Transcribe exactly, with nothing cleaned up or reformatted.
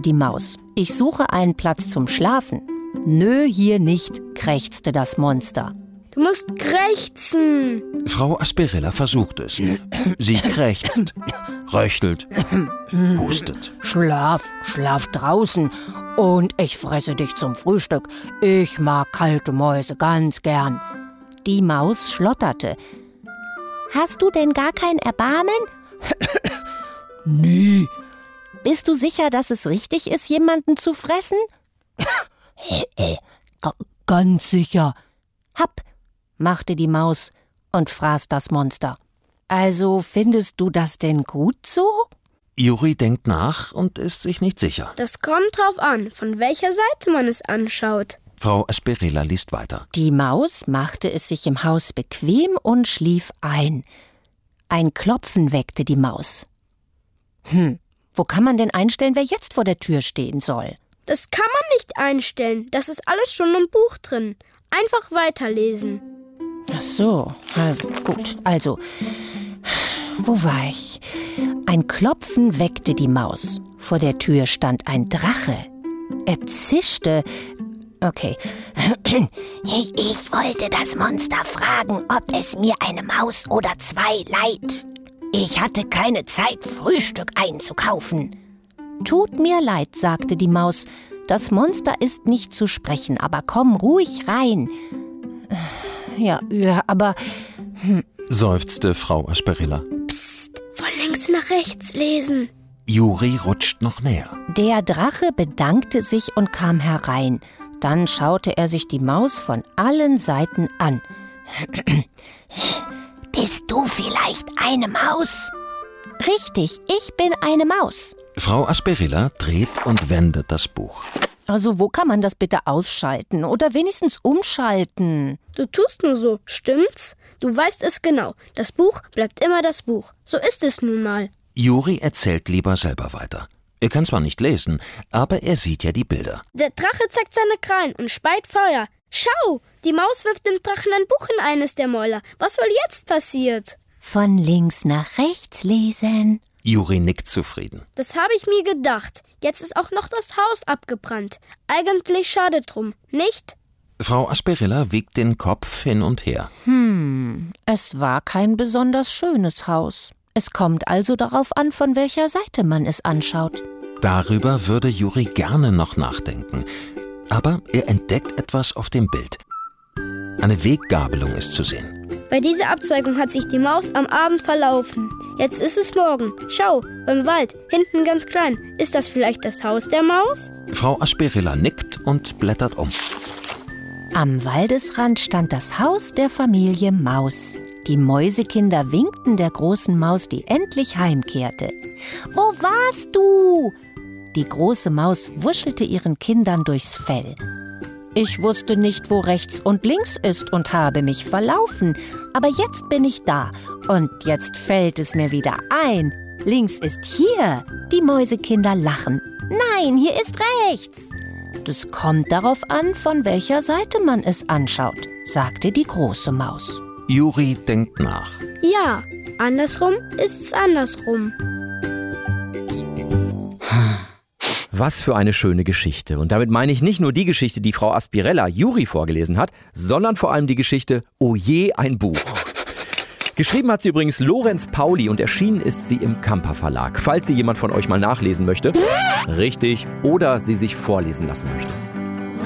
die Maus. »Ich suche einen Platz zum Schlafen.« »Nö, hier nicht«, krächzte das Monster. Du musst krächzen. Frau Asperilla versucht es. Sie krächzt, röchelt, hustet. »Schlaf, schlaf draußen und ich fresse dich zum Frühstück. Ich mag kalte Mäuse ganz gern.« Die Maus schlotterte. »Hast du denn gar kein Erbarmen?« »Nie.« »Bist du sicher, dass es richtig ist, jemanden zu fressen?« »Ganz sicher.« »Happ«, machte die Maus und fraß das Monster. »Also findest du das denn gut so?« Juri denkt nach und ist sich nicht sicher. Das kommt drauf an, von welcher Seite man es anschaut. Frau Asperilla liest weiter. Die Maus machte es sich im Haus bequem und schlief ein. Ein Klopfen weckte die Maus. Hm, wo kann man denn einstellen, wer jetzt vor der Tür stehen soll? Das kann man nicht einstellen, das ist alles schon im Buch drin. Einfach weiterlesen. Ach so, na gut, also, wo war ich? Ein Klopfen weckte die Maus. Vor der Tür stand ein Drache. Er zischte. Okay. Ich wollte das Monster fragen, ob es mir eine Maus oder zwei leiht. Ich hatte keine Zeit, Frühstück einzukaufen. »Tut mir leid«, sagte die Maus. »Das Monster ist nicht zu sprechen, aber komm ruhig rein.« Ja, ja, aber... Hm. Seufzte Frau Asperilla. Psst, von links nach rechts lesen. Juri rutscht noch näher. Der Drache bedankte sich und kam herein. Dann schaute er sich die Maus von allen Seiten an. Bist du vielleicht eine Maus? Richtig, ich bin eine Maus. Frau Asperilla dreht und wendet das Buch. Also wo kann man das bitte ausschalten oder wenigstens umschalten? Du tust nur so, stimmt's? Du weißt es genau. Das Buch bleibt immer das Buch. So ist es nun mal. Juri erzählt lieber selber weiter. Er kann zwar nicht lesen, aber er sieht ja die Bilder. Der Drache zeigt seine Krallen und speit Feuer. Schau, die Maus wirft dem Drachen ein Buch in eines der Mäuler. Was wohl jetzt passiert? Von links nach rechts lesen. Juri nickt zufrieden. Das habe ich mir gedacht. Jetzt ist auch noch das Haus abgebrannt. Eigentlich schade drum, nicht? Frau Asperilla wiegt den Kopf hin und her. Hm, es war kein besonders schönes Haus. Es kommt also darauf an, von welcher Seite man es anschaut. Darüber würde Juri gerne noch nachdenken. Aber er entdeckt etwas auf dem Bild. Eine Weggabelung ist zu sehen. Bei dieser Abzweigung hat sich die Maus am Abend verlaufen. Jetzt ist es morgen. Schau, beim Wald, hinten ganz klein. Ist das vielleicht das Haus der Maus? Frau Asperilla nickt und blättert um. Am Waldesrand stand das Haus der Familie Maus. Die Mäusekinder winkten der großen Maus, die endlich heimkehrte. »Wo warst du?« Die große Maus wuschelte ihren Kindern durchs Fell. »Ich wusste nicht, wo rechts und links ist und habe mich verlaufen. Aber jetzt bin ich da und jetzt fällt es mir wieder ein. Links ist hier.« Die Mäusekinder lachen. »Nein, hier ist rechts.« »Das kommt darauf an, von welcher Seite man es anschaut«, sagte die große Maus. Juri denkt nach. Ja, andersrum ist's andersrum. Was für eine schöne Geschichte. Und damit meine ich nicht nur die Geschichte, die Frau Asperilla Juri vorgelesen hat, sondern vor allem die Geschichte Oh je, ein Buch. Geschrieben hat sie übrigens Lorenz Pauli und erschienen ist sie im Kamper Verlag. Falls sie jemand von euch mal nachlesen möchte, richtig, oder sie sich vorlesen lassen möchte.